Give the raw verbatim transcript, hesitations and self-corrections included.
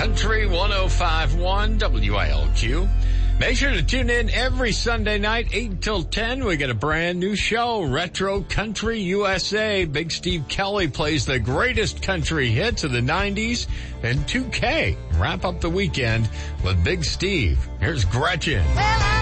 Country one oh five point one W I L Q. Make sure to tune in every Sunday night, eight till ten. We get a brand new show, Retro Country U S A. Big Steve Kelly plays the greatest country hits of the nineties. And two K, wrap up the weekend with Big Steve. Here's Gretchen. Well, I